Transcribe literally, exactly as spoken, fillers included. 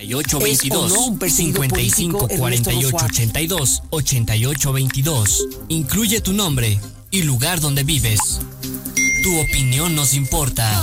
y ocho veintidós, cincuenta y cinco cuarenta y ocho ochenta y dos, ochenta y ocho veintidós. Incluye tu nombre y lugar donde vives. Tu opinión nos importa.